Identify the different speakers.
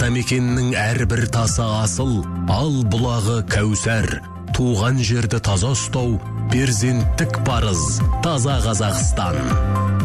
Speaker 1: атамекеннің әрбір тасы асыл, ал бұлағы кәусар. Туған жерді таза ұстау, перзенттік парыз, таза Қазақстан.